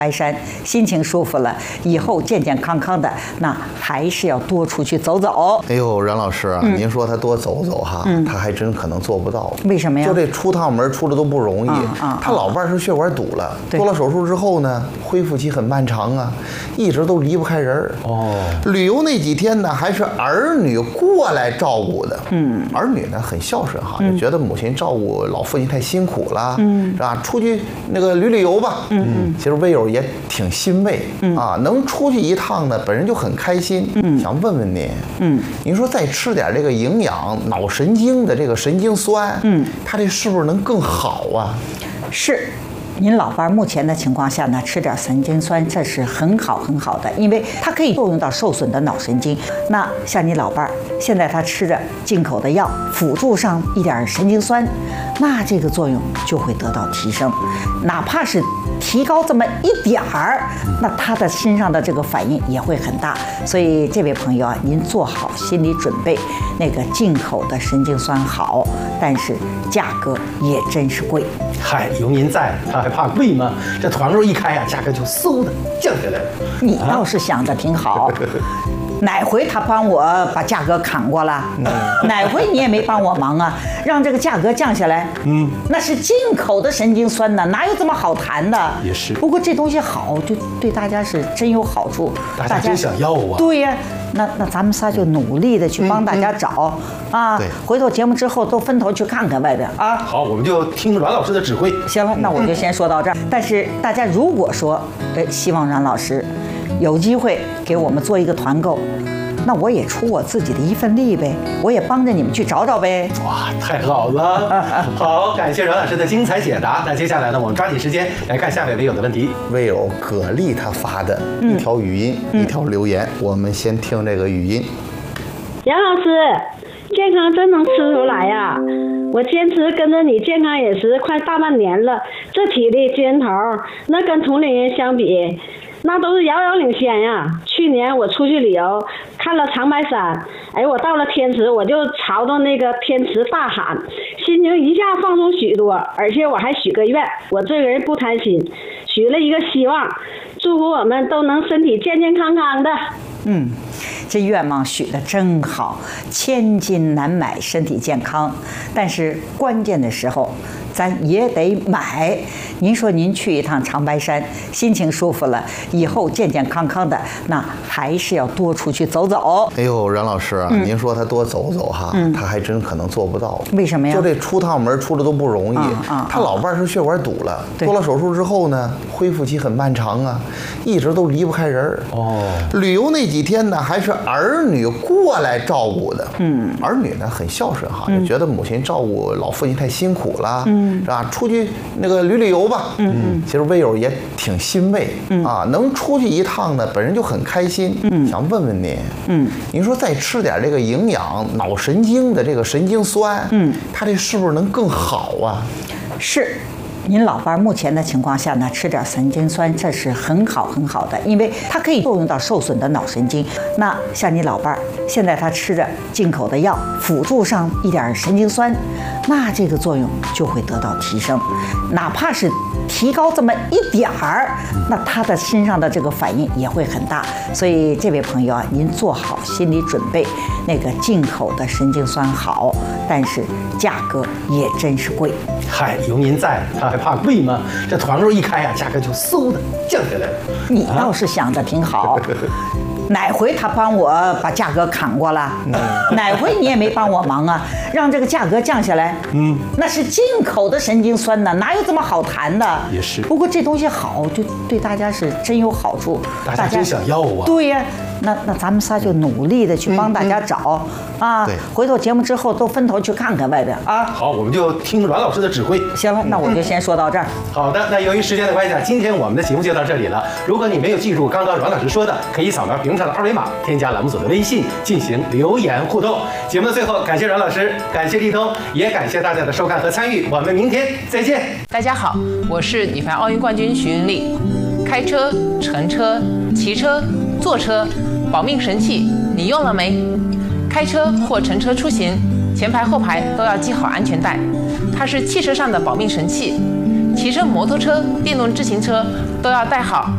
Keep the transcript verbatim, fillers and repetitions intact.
白山，心情舒服了，以后健健康康的，那还是要多出去走走。 哎呦，阮老师啊，嗯、您说他多走走哈，嗯、他还真可能做不到。 为什么呀？ 就这出趟门出的都不容易。啊啊、他老伴是血管堵了，做了手术之后呢，恢复期很漫长啊，一直都离不开人。哦，旅游那几天呢，还是儿女过来照顾的。嗯，儿女呢很孝顺哈，嗯、觉得母亲照顾老父亲太辛苦了，嗯，是吧？出去那个旅旅游吧。嗯嗯，其实魏友也挺欣慰，嗯啊，能出去一趟呢，本人就很开心。嗯，想问问您，嗯，您说再吃点这个营养脑神经的这个神经酸，嗯，它这是不是能更好啊？ 是。您老伴目前的情况下呢，吃点神经酸，这是很好很好的，因为它可以作用到受损的脑神经。那像你老伴现在他吃着进口的药，辅助上一点神经酸，那这个作用就会得到提升，哪怕是提高这么一点儿，那他的身上的这个反应也会很大。所以这位朋友啊，您做好心理准备，那个进口的神经酸好，但是价格也真是贵。 嗨，有您在，他还怕贵吗？这团购一开啊，价格就嗖的降下来了。 你倒是想的挺好。啊哪回他帮我把价格砍过了？哪回你也没帮我忙啊，让这个价格降下来。嗯，那是进口的神经酸呢，哪有这么好谈的？ 也是。 不过这东西好，就对大家是真有好处。 大家真想要啊。 对呀，那那咱们仨就努力的去帮大家找、嗯、啊。对。回头节目之后都分头去看看外边啊。 好，我们就听阮老师的指挥。 行了，那我就先说到这儿。但是大家如果说，哎，希望阮老师有机会给我们做一个团购，那我也出我自己的一份力呗，我也帮着你们去找找呗。 哇，太好了！好，感谢阮老师的精彩解答。那接下来呢，我们抓紧时间来看下面魏友的问题。 魏友葛丽他发的一条语音，嗯、一条留言，我们先听这个语音。 杨老师，健康真能吃出来呀、啊！我坚持跟着你健康饮食快大半年了，这体力劲头，那跟同龄人相比，那都是遥遥领先呀！去年我出去旅游，看了长白山，哎，我到了天池，我就朝着那个天池大喊，心情一下放松许多，而且我还许个愿，我这个人不贪心，许了一个希望，祝福我们都能身体健健康康的。 嗯，这愿望许得真好，千金难买身体健康，但是关键的时候咱也得买。您说您去一趟长白山，心情舒服了，以后健健康康的，那还是要多出去走走。 哎呦，阮老师啊，嗯、您说他多走走哈，嗯、他还真可能做不到。 为什么呀？ 就这出趟门出的都不容易。啊啊、他老伴是血管堵了，做了手术之后呢，恢复期很漫长啊，一直都离不开人。哦，旅游那几天呢，还是儿女过来照顾的。嗯，儿女呢很孝顺哈，嗯、觉得母亲照顾老父亲太辛苦了，嗯，是吧？出去那个旅旅游吧。嗯，其实魏友也挺欣慰。嗯啊，能出去一趟呢，本人就很开心。嗯，想问问您，嗯，您说再吃点这个营养脑神经的这个神经酸，嗯，它这是不是能更好啊？ 是。您老伴目前的情况下呢，吃点神经酸，这是很好很好的，因为它可以作用到受损的脑神经。那像你老伴现在他吃着进口的药，辅助上一点神经酸，那这个作用就会得到提升，哪怕是提高这么一点儿，那他的身上的这个反应也会很大。所以这位朋友啊，您做好心理准备，那个进口的神经酸好，但是价格也真是贵。 嗨，有您在，他还怕贵吗？这团购一开啊，价格就嗖的降下来了。 你倒是想的挺好。啊哪回他帮我把价格砍过了？哪回你也没帮我忙啊，让这个价格降下来。嗯，那是进口的神经酸呢，哪有这么好谈的？ 也是。 不过这东西好，就对大家是真有好处。 大家真想要啊。 对呀，那那咱们仨就努力的去帮大家找、嗯、啊。对。回头节目之后都分头去看看外边啊。 好，我们就听阮老师的指挥。 行了，那我就先说到这儿。 好的，那由于时间的关系啊，今天我们的节目就到这里了。如果你没有记住刚刚阮老师说的，可以扫描屏幕上的二维码，添加栏目组的微信进行留言互动。节目的最后，感谢阮老师，感谢立通，也感谢大家的收看和参与。我们明天再见。 大家好，我是女排奥运冠军徐云丽。开车、乘车、骑车、坐车，保命神器你用了没？开车或乘车出行，前排后排都要系好安全带，它是汽车上的保命神器。骑乘摩托车、电动自行车都要带好